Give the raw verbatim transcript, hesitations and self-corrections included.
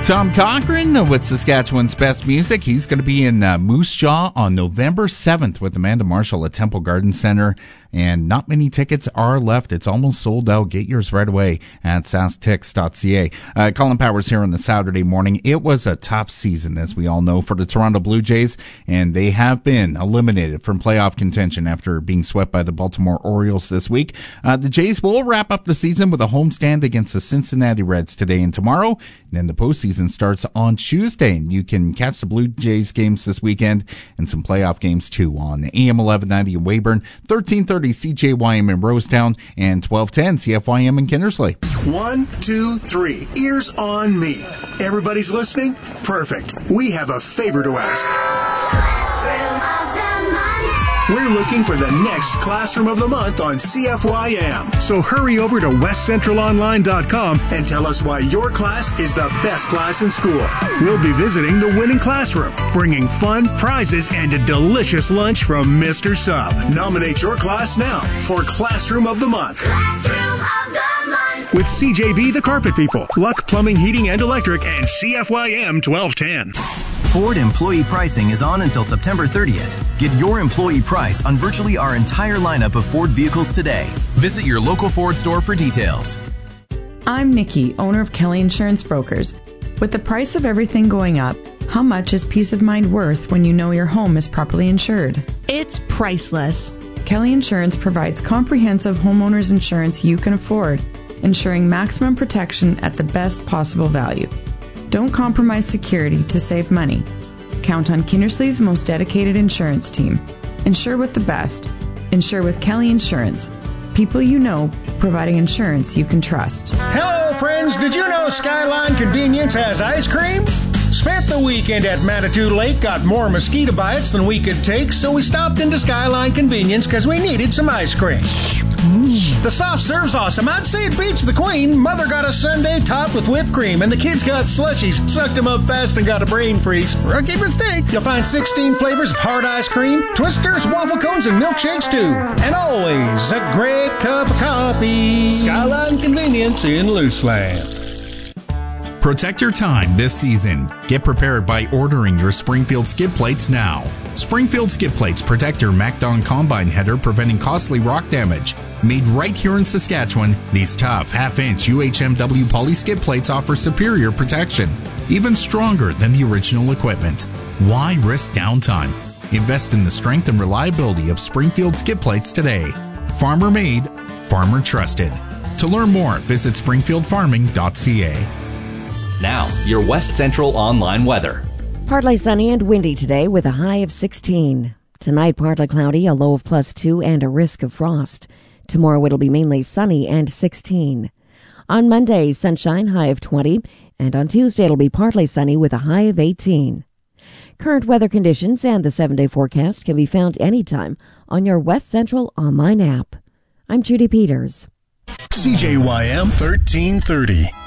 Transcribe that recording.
Tom Cochran with Saskatchewan's best music. He's going to be in uh, Moose Jaw on November seventh with Amanda Marshall at Temple Garden Center. And not many tickets are left. It's almost sold out. Get yours right away at sask tix dot c a. Uh, Colin Powers here on the Saturday morning. It was a tough season, as we all know, for the Toronto Blue Jays, and they have been eliminated from playoff contention after being swept by the Baltimore Orioles this week. Uh, the Jays will wrap up the season with a homestand against the Cincinnati Reds today and tomorrow. And then the postseason starts on Tuesday, and you can catch the Blue Jays games this weekend and some playoff games too on A M eleven ninety in Weyburn, thirteen thirty C J Y M in Rosetown, and twelve ten C F Y M in Kindersley. One, two, three. Ears on me. Everybody's listening? Perfect. We have a favor to ask. We're looking for the next Classroom of the Month on C F Y M. So hurry over to west central online dot com and tell us why your class is the best class in school. We'll be visiting the winning classroom, bringing fun, prizes, and a delicious lunch from Mister Sub. Nominate your class now for Classroom of the Month. Classroom of the Month. With C J V The Carpet People, Luck Plumbing, Heating, and Electric, and C F Y M twelve ten. Ford employee pricing is on until September thirtieth. Get your employee price on virtually our entire lineup of Ford vehicles today. Visit your local Ford store for details. I'm Nikki, owner of Kelly Insurance Brokers. With the price of everything going up, how much is peace of mind worth when you know your home is properly insured? It's priceless. Kelly Insurance provides comprehensive homeowners insurance you can afford, ensuring maximum protection at the best possible value. Don't compromise security to save money. Count on Kindersley's most dedicated insurance team. Insure with the best. Insure with Kelly Insurance. People you know, providing insurance you can trust. Hello, friends. Did you know Skyline Convenience has ice cream? Spent the weekend at Manitou Lake, got more mosquito bites than we could take, so we stopped into Skyline Convenience because we needed some ice cream. The soft serve's awesome. I'd say it beats the Queen. Mother got a sundae topped with whipped cream, and the kids got slushies, sucked them up fast, and got a brain freeze. Rookie mistake. You'll find sixteen flavors of hard ice cream, twisters, waffle cones, and milkshakes too. And always a great cup of coffee. Skyline Convenience in Looseland. Protect your time this season. Get prepared by ordering your Springfield skid plates now. Springfield skid plates protect your MacDon combine header, preventing costly rock damage. Made right here in Saskatchewan, these tough half-inch U H M W poly skid plates offer superior protection, even stronger than the original equipment. Why risk downtime? Invest in the strength and reliability of Springfield skid plates today. Farmer made, farmer trusted. To learn more, visit springfield farming dot c a. Now, your West Central online weather. Partly sunny and windy today with a high of sixteen. Tonight, partly cloudy, a low of plus two, and a risk of frost. Tomorrow, it'll be mainly sunny and sixteen. On Monday, sunshine, high of twenty, and on Tuesday, it'll be partly sunny with a high of eighteen. Current weather conditions and the seven-day forecast can be found anytime on your West Central online app. I'm Judy Peters. C J Y M thirteen thirty.